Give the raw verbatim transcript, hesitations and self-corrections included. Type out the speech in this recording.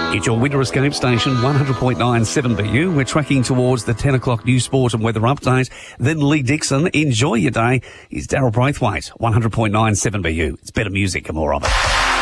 It's your winter escape station, one hundred point nine seven B U. We're tracking towards the ten o'clock news, sport and weather update. Then Lee Dixon. Enjoy your day. He's Daryl Braithwaite, one hundred point nine seven B U. It's better music and more of it.